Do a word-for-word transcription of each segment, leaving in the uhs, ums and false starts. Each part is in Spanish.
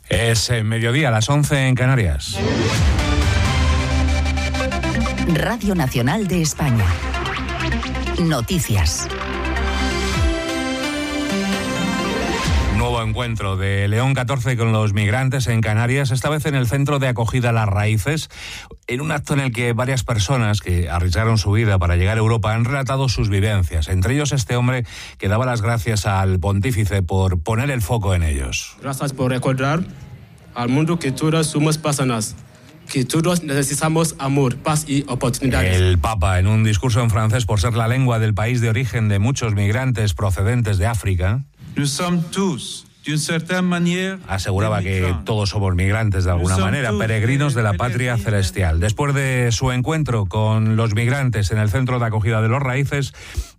Es eh, mediodía, a las once en Canarias. Radio Nacional de España. Noticias. Nuevo encuentro de León catorce con los migrantes en Canarias, esta vez en el centro de acogida Las Raíces, en un acto en el que varias personas que arriesgaron su vida para llegar a Europa han relatado sus vivencias, entre ellos este hombre que daba las gracias al pontífice por poner el foco en ellos. Gracias por recordar al mundo que todos somos personas, que todos necesitamos amor, paz y oportunidades. El Papa, en un discurso en francés por ser la lengua del país de origen de muchos migrantes procedentes de África, Nous sommes tous, d'une certaine manière, aseguraba que todos somos migrantes de alguna manera, peregrinos de la patria celestial. Después de su encuentro con los migrantes en el centro de acogida de Las Raíces,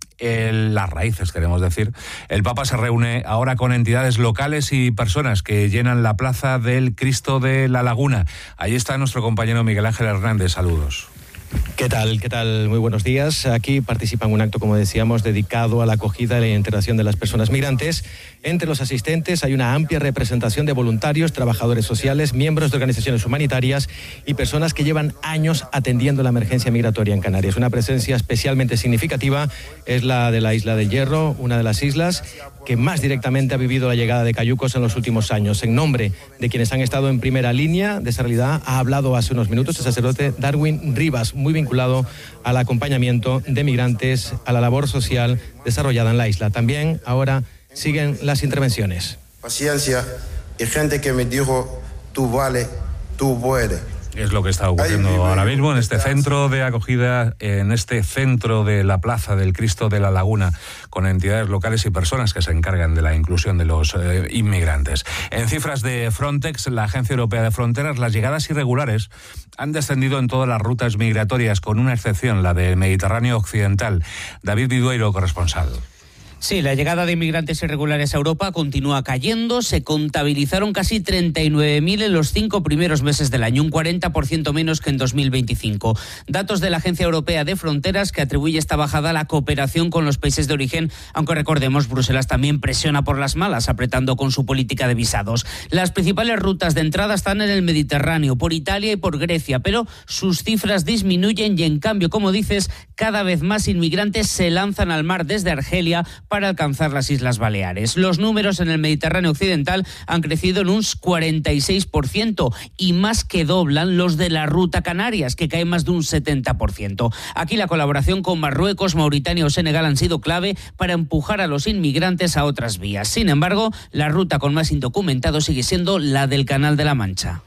el, las raíces queremos decir, el Papa se reúne ahora con entidades locales y personas que llenan la plaza del Cristo de la Laguna. Allí está nuestro compañero Miguel Ángel Hernández. Saludos. ¿Qué tal? ¿Qué tal? Muy buenos días. Aquí participa en un acto, como decíamos, dedicado a la acogida y la integración de las personas migrantes. Entre los asistentes hay una amplia representación de voluntarios, trabajadores sociales, miembros de organizaciones humanitarias y personas que llevan años atendiendo la emergencia migratoria en Canarias. Una presencia especialmente significativa es la de la Isla del Hierro, una de las islas que más directamente ha vivido la llegada de cayucos en los últimos años. En nombre de quienes han estado en primera línea de esa realidad, ha hablado hace unos minutos el sacerdote Darwin Rivas, muy vinculado al acompañamiento de migrantes a la labor social desarrollada en la isla. También ahora siguen las intervenciones. Paciencia y gente que me dijo, tú vale, tú puedes. Es lo que está ocurriendo ahora mismo en este centro de acogida, en este centro de la Plaza del Cristo de la Laguna, con entidades locales y personas que se encargan de la inclusión de los eh, inmigrantes. En cifras de Frontex, la Agencia Europea de Fronteras, las llegadas irregulares han descendido en todas las rutas migratorias, con una excepción, la del Mediterráneo Occidental. David Vidueiro, corresponsal. Sí, la llegada de inmigrantes irregulares a Europa continúa cayendo. Se contabilizaron casi treinta y nueve mil en los cinco primeros meses del año, un cuarenta por ciento menos que en dos mil veinticinco. Datos de la Agencia Europea de Fronteras, que atribuye esta bajada a la cooperación con los países de origen, aunque recordemos, Bruselas también presiona por las malas, apretando con su política de visados. Las principales rutas de entrada están en el Mediterráneo, por Italia y por Grecia, pero sus cifras disminuyen y, en cambio, como dices, cada vez más inmigrantes se lanzan al mar desde Argelia para alcanzar las Islas Baleares. Los números en el Mediterráneo Occidental han crecido en un cuarenta y seis por ciento y más que doblan los de la ruta Canarias, que caen más de un setenta por ciento. Aquí la colaboración con Marruecos, Mauritania o Senegal han sido clave para empujar a los inmigrantes a otras vías. Sin embargo, la ruta con más indocumentados sigue siendo la del Canal de la Mancha.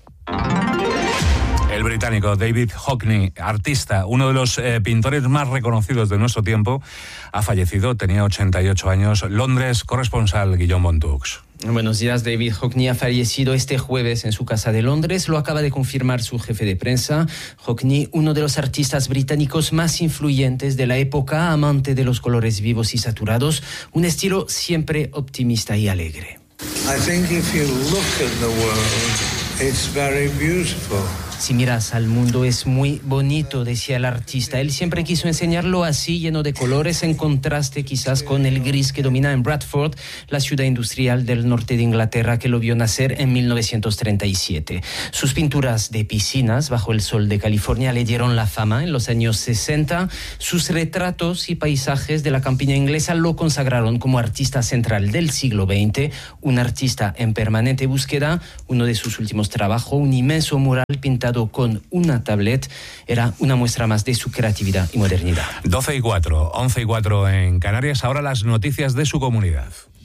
El británico David Hockney, artista, uno de los eh, pintores más reconocidos de nuestro tiempo, ha fallecido, tenía ochenta y ocho años. Londres, corresponsal Guillaume Montux. Buenos días. David Hockney ha fallecido este jueves en su casa de Londres. Lo acaba de confirmar su jefe de prensa. Hockney, uno de los artistas británicos más influyentes de la época, amante de los colores vivos y saturados, un estilo siempre optimista y alegre. I think if you look at the world, it's very beautiful. Si miras al mundo es muy bonito, decía el artista. Él siempre quiso enseñarlo así, lleno de colores, en contraste quizás con el gris que domina en Bradford, la ciudad industrial del norte de Inglaterra que lo vio nacer en mil novecientos treinta y siete. Sus pinturas de piscinas bajo el sol de California le dieron la fama en los años sesenta. Sus retratos y paisajes de la campiña inglesa lo consagraron como artista central del siglo veinte, un artista en permanente búsqueda. Uno de sus últimos trabajos, un inmenso mural pintado con una tablet, era una muestra más de su creatividad y modernidad. doce y cuatro, once y cuatro en Canarias. Ahora las noticias de su comunidad.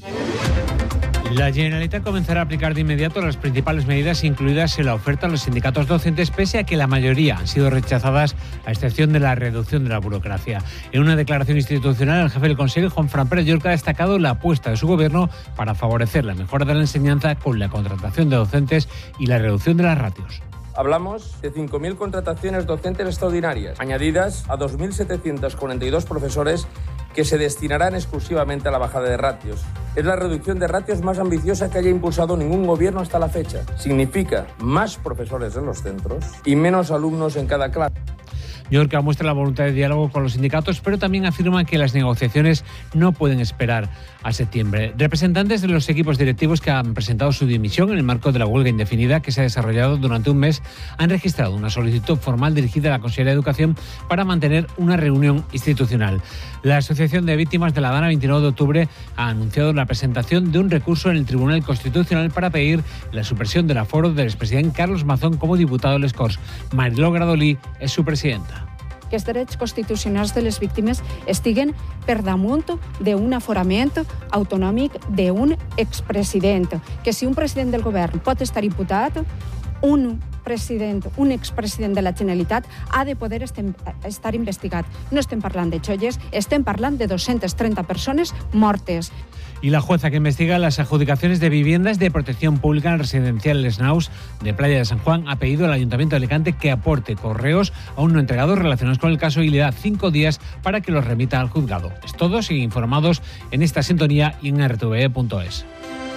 La Generalitat comenzará a aplicar de inmediato las principales medidas incluidas en la oferta a los sindicatos docentes, pese a que la mayoría han sido rechazadas, a excepción de la reducción de la burocracia. En una declaración institucional, el jefe del Consejo, Juanfran Pérez Llorca, ha destacado la apuesta de su gobierno para favorecer la mejora de la enseñanza con la contratación de docentes y la reducción de las ratios. Hablamos de cinco mil contrataciones docentes extraordinarias, añadidas a dos mil setecientos cuarenta y dos profesores que se destinarán exclusivamente a la bajada de ratios. Es la reducción de ratios más ambiciosa que haya impulsado ningún gobierno hasta la fecha. Significa más profesores en los centros y menos alumnos en cada clase. Llorca muestra la voluntad de diálogo con los sindicatos, pero también afirma que las negociaciones no pueden esperar a septiembre. Representantes de los equipos directivos que han presentado su dimisión en el marco de la huelga indefinida que se ha desarrollado durante un mes han registrado una solicitud formal dirigida a la Consellería de Educación para mantener una reunión institucional. La Asociación de Víctimas de la Dana veintinueve de octubre ha anunciado la presentación de un recurso en el Tribunal Constitucional para pedir la supresión del aforo del expresidente Carlos Mazón como diputado de les Corts. Mariló Gradolí és su presidenta. Que els drets constitucionals de les víctimes estiguen per damunt d'un aforament autonòmic d'un expresident. Que si un president del govern pot estar imputat, un president, un expresident de la Generalitat ha de poder estar investigat. No estem parlant de xolles, estem parlant de doscientas treinta persones mortes. Y la jueza que investiga las adjudicaciones de viviendas de protección pública en el residencial Les Naus de Playa de San Juan ha pedido al Ayuntamiento de Alicante que aporte correos aún no entregados relacionados con el caso y le da cinco días para que los remita al juzgado. Es todo, siguen informados en esta sintonía y en r t v e punto es.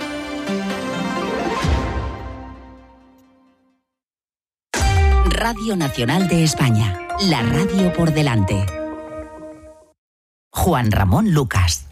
Radio Nacional de España, la radio por delante. Juan Ramón Lucas.